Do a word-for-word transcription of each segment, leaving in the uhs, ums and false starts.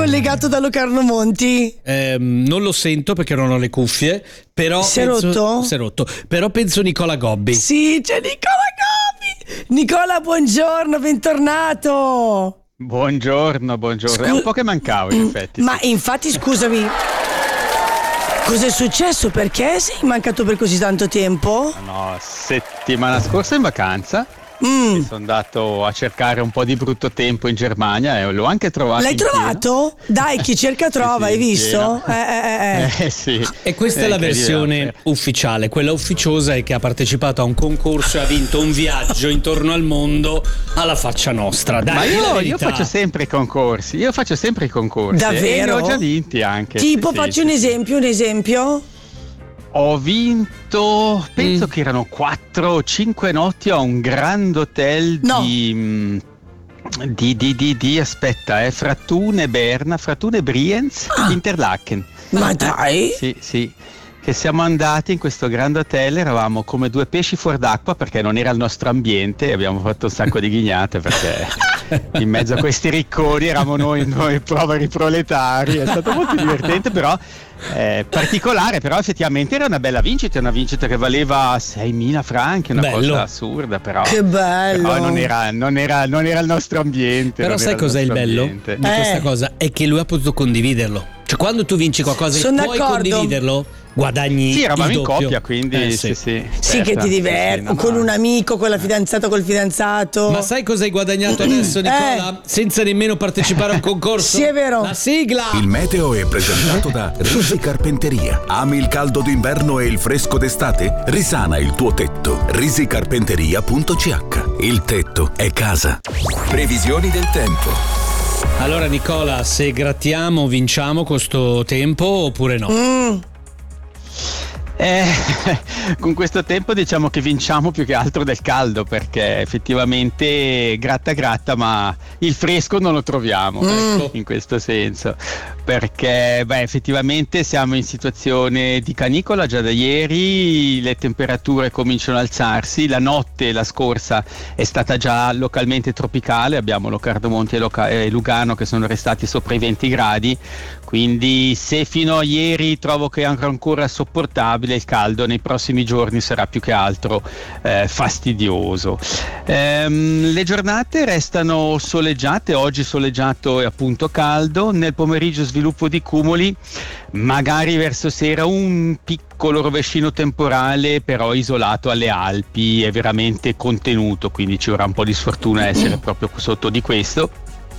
collegato da Locarno Monti? Eh, non lo sento perché non ho le cuffie, però si è penso, rotto? Si è rotto. Però penso Nicola Gobbi. Sì, c'è Nicola Gobbi. Nicola, buongiorno, bentornato. Buongiorno, buongiorno. Scu- È un po' che mancavo, in effetti. Ma infatti, scusami, cos'è successo? Perché sei mancato per così tanto tempo? No, settimana scorsa in vacanza. Mm. Sono andato a cercare un po' di brutto tempo in Germania e l'ho anche trovato. L'hai trovato? Dai, chi cerca trova, sì, sì, hai visto? Eh, eh, eh. eh sì. E questa è la versione ufficiale. Quella ufficiosa è che ha partecipato a un concorso e ha vinto un viaggio intorno al mondo alla faccia nostra. Dai, ma io, io faccio sempre i concorsi. Io faccio sempre i concorsi. Davvero? E li ho già vinti anche. Tipo, sì, faccio sì, un sì. esempio, un esempio. Ho vinto, penso mm. che erano quattro o cinque notti a un grand hotel no. di, di, di, di, di, aspetta, eh, Frattune, Berna, Frattune, Brienz, ah. Interlaken. Ma dai! Eh, sì, sì. Che siamo andati in questo grande hotel, eravamo come due pesci fuor d'acqua perché non era il nostro ambiente e abbiamo fatto un sacco di ghignate perché in mezzo a questi ricconi eravamo noi, noi poveri proletari. È stato molto divertente, però eh, particolare, però effettivamente era una bella vincita, una vincita che valeva seimila franchi, una bello. Cosa assurda, però che bello, però non era, non era, non era il nostro ambiente. Però sai cos'è il bello ambiente. di questa eh. cosa? È che lui ha potuto condividerlo. Cioè quando tu vinci qualcosa Sono e puoi d'accordo. condividerlo, guadagni sì, eravamo il in doppio. coppia, quindi eh, sì, sì, sì, sì certo, che ti diverti, sì, sì, no, con no. un amico, con la fidanzata, col fidanzato. Ma sai cosa hai guadagnato adesso, Nicola? Eh. Senza nemmeno partecipare a un concorso? Sì, è vero. La sigla! Il meteo è presentato da Risi Carpenteria. Ami il caldo d'inverno e il fresco d'estate? Risana il tuo tetto. risi carpenteria punto c h. Il tetto è casa. Previsioni del tempo. Allora Nicola, se grattiamo vinciamo con sto tempo oppure no? Mm. Eh, con questo tempo diciamo che vinciamo più che altro del caldo perché effettivamente gratta gratta ma il fresco non lo troviamo mm. ecco, in questo senso perché beh, effettivamente siamo in situazione di canicola già da ieri, le temperature cominciano ad alzarsi, la notte la scorsa è stata già localmente tropicale, abbiamo Locarno Monti e, Loca- e Lugano che sono restati sopra i venti gradi, quindi se fino a ieri trovo che è ancora sopportabile, il caldo nei prossimi giorni sarà più che altro eh, fastidioso. Ehm, le giornate restano soleggiate, oggi soleggiato e appunto caldo, nel pomeriggio sviluppo di cumuli, magari verso sera un piccolo rovescino temporale però isolato alle Alpi, è veramente contenuto, quindi ci vorrà un po' di sfortuna essere proprio sotto di questo.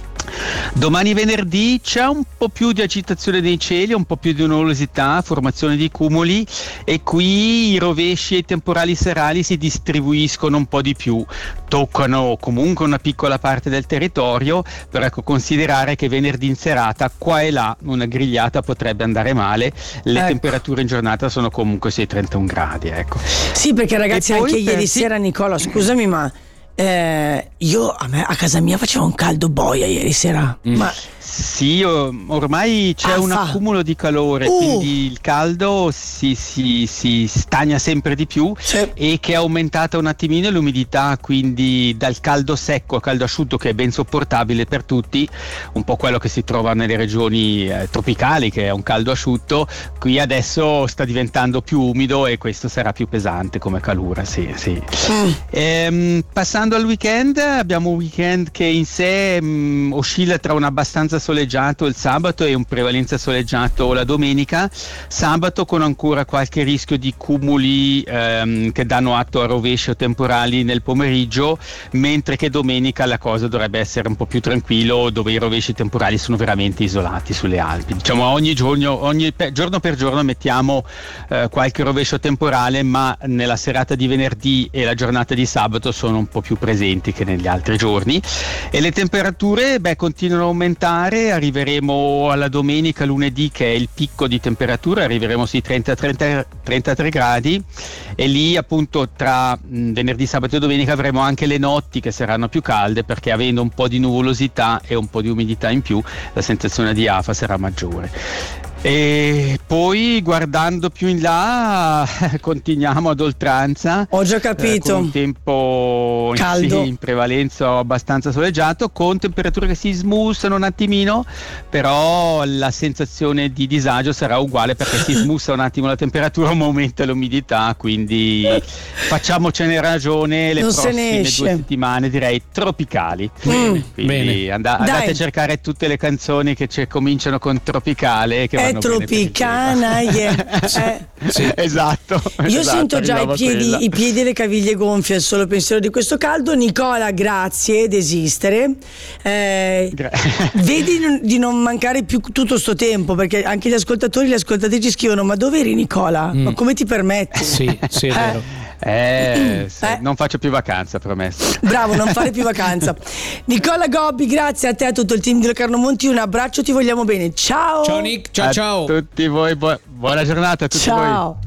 Domani venerdì c'è un po' più di agitazione dei cieli, un po' più di nuvolosità, formazione di cumuli e qui i rovesci e i temporali serali si distribuiscono un po' di più, toccano comunque una piccola parte del territorio, però ecco considerare che venerdì in serata qua e là una grigliata potrebbe andare male, le ecco. temperature in giornata sono comunque sui trentuno gradi, ecco. Sì, perché ragazzi E poi anche per- ieri sì. sera, Nicola, scusami ma eh, io a, me, a casa mia faceva un caldo boia ieri sera, Mm. ma Sì, o- ormai c'è Ah, un fa. accumulo di calore, Uh. quindi il caldo si, si, si stagna sempre di più Sì. e che è aumentata un attimino l'umidità, quindi dal caldo secco al caldo asciutto che è ben sopportabile per tutti, un po' quello che si trova nelle regioni eh, tropicali che è un caldo asciutto, qui adesso sta diventando più umido e questo sarà più pesante come calura, sì, sì. Mm. Ehm, passando al weekend, abbiamo un weekend che in sé mh, oscilla tra un abbastanza soleggiato il sabato e un prevalenza soleggiato la domenica, sabato con ancora qualche rischio di cumuli ehm, che danno atto a rovesci o temporali nel pomeriggio, mentre che domenica la cosa dovrebbe essere un po' più tranquillo, dove i rovesci temporali sono veramente isolati sulle Alpi. Diciamo ogni giorno, ogni pe- giorno per giorno mettiamo eh, qualche rovescio temporale, ma nella serata di venerdì e la giornata di sabato sono un po' più presenti che negli altri giorni e le temperature beh, continuano a aumentare, arriveremo alla domenica, lunedì che è il picco di temperatura, arriveremo sui trenta trentatré gradi e lì appunto tra mh, venerdì, sabato e domenica avremo anche le notti che saranno più calde perché avendo un po' di nuvolosità e un po' di umidità in più la sensazione di afa sarà maggiore. E poi guardando più in là continuiamo ad oltranza. Ho già capito. Eh, con un tempo caldo, sì, in prevalenza abbastanza soleggiato, con temperature che si smussano un attimino, però la sensazione di disagio sarà uguale perché si smussa un attimo la temperatura, un aumenta l'umidità, quindi facciamocene ragione, le non prossime due settimane direi tropicali. Mm. Quindi and- andate a cercare tutte le canzoni che c- cominciano con tropicale, che è vanno tropicana, yeah. eh. Sì. Esatto. Io esatto, sento già i piedi, i piedi e le caviglie gonfie al solo pensiero di questo caldo. Nicola, grazie desistere. Eh, Gra- vedi di non mancare più tutto sto tempo, perché anche gli ascoltatori e le ascoltatrici scrivono: ma dove eri Nicola? Mm. Ma come ti permetti? Sì, sì, è vero. Eh, eh. Non faccio più vacanza, promesso. Bravo, non fare più vacanza. Nicola Gobbi, grazie a te, a tutto il team di Locarno Monti, un abbraccio, ti vogliamo bene. Ciao. Ciao Nick, ciao a ciao. Tutti voi, bu- buona giornata a tutti ciao. voi.